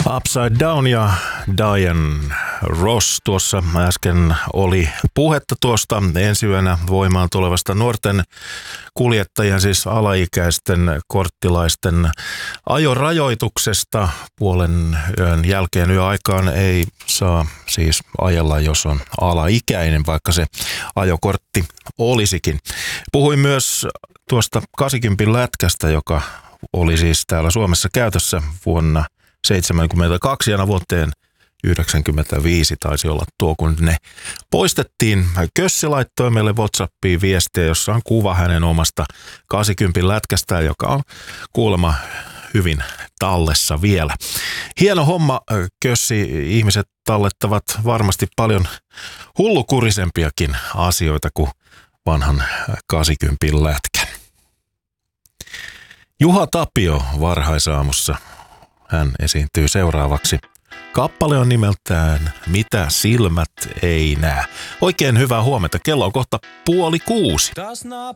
Upside Down ja Diane Ross. Tuossa äsken oli puhetta tuosta ensi yönä voimaan tulevasta nuorten kuljettajien, siis alaikäisten korttilaisten ajorajoituksesta. Puolen yön jälkeen yöaikaan ei saa siis ajella, jos on alaikäinen, vaikka se ajokortti olisikin. Puhuin myös tuosta 80 lätkästä, joka oli siis täällä Suomessa käytössä vuonna 1972 ja vuoteen 1995 taisi olla tuo, kun ne poistettiin. Kössi laittoi meille WhatsAppiin viestiä, jossa on kuva hänen omasta 80 lätkästään, joka on kuulemma hyvin tallessa vielä. Hieno homma, Kössi. Ihmiset tallettavat varmasti paljon hullukurisempiakin asioita kuin vanhan 80 lätkän. Juha Tapio varhaisaamussa. Hän esiintyy seuraavaksi. Kappale on nimeltään Mitä silmät ei näe. Oikein hyvää huomenta. Kello on kohta 5:30. Das